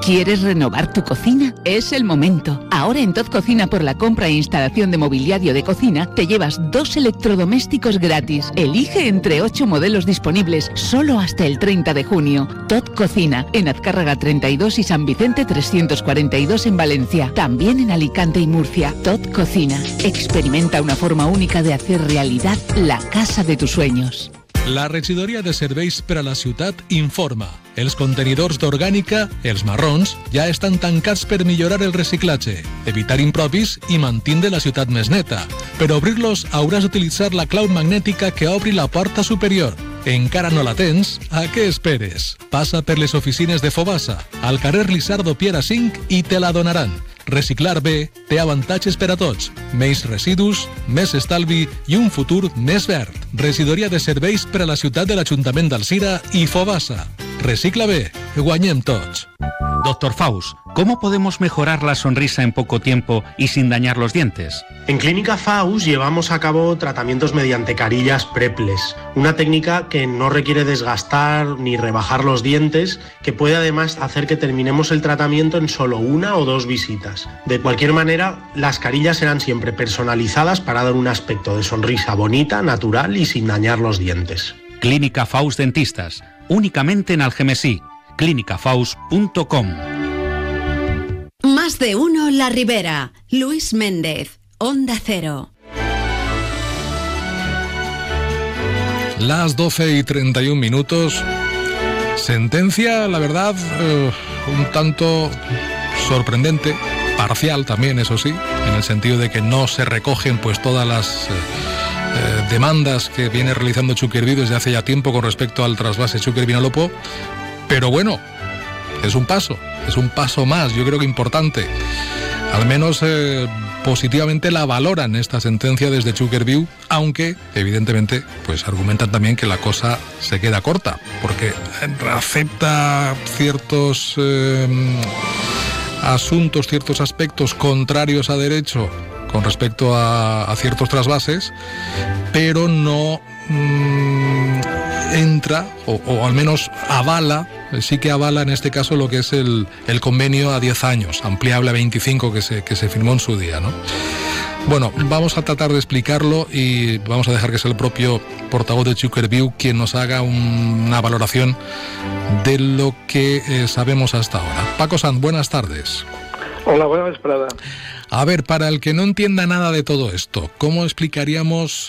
¿Quieres renovar tu cocina? Es el momento. Ahora en Tot Cocina, por la compra e instalación de mobiliario de cocina, te llevas 2 electrodomésticos gratis. Elige entre 8 modelos disponibles solo hasta el 30 de junio. Tot Cocina, en Azcárraga 32 y San Vicente 342 en Valencia. También en Alicante y Murcia. Tot Cocina. Experimenta una forma única de hacer realidad la casa de tus sueños. La regidoria de serveis per a la ciutat informa. Els contenidors d'orgànica, els marrons, ja estan tancats per millorar el reciclatge, evitar impropis i mantindre la ciutat més neta. Per obrir-los hauràs d'utilitzar la clau magnètica que obri la porta superior. Encara no la tens? A què esperes? Passa per les oficines de Fobasa, al carrer Lisardo Piera 5 i te la donaran. Reciclar bé té avantatges per a tots. Menys residus, més estalvi i un futur més verd. Regidoria de serveis per a la ciutat de l'Ajuntament d'Alzira y Fobasa. Recicla bé, guanyem tots. Doctor Faust, ¿cómo podemos mejorar la sonrisa en poco tiempo y sin dañar los dientes? En Clínica Faust llevamos a cabo tratamientos mediante carillas Preples, una técnica que no requiere desgastar ni rebajar los dientes, que puede además hacer que terminemos el tratamiento en solo 1 o 2 visitas. De cualquier manera, las carillas serán siempre personalizadas para dar un aspecto de sonrisa bonita, natural y sin dañar los dientes. Clínica Faust Dentistas, únicamente en Algemesí. clinicafaust.com. Más de uno La Ribera. Luis Méndez, Onda Cero. Las 12:31. Sentencia, la verdad, un tanto sorprendente, parcial también, eso sí, en el sentido de que no se recogen pues todas las demandas que viene realizando Chukervie desde hace ya tiempo con respecto al trasvase Chukervie-Vinalopó. Pero bueno, es un paso más, yo creo que importante. Al menos positivamente la valoran esta sentencia desde Chukervie, aunque evidentemente pues argumentan también que la cosa se queda corta, porque acepta ciertos asuntos, ciertos aspectos contrarios a derecho con respecto a ciertos trasvases, pero no entra, o al menos avala, sí que avala en este caso lo que es el convenio a 10 años, ampliable a 25 que se firmó en su día, ¿no? Bueno, vamos a tratar de explicarlo y vamos a dejar que sea el propio portavoz de Chukervie quien nos haga una valoración de lo que sabemos hasta ahora. Paco Sanz, buenas tardes. Hola, buenas tardes. A ver, para el que no entienda nada de todo esto, ¿cómo explicaríamos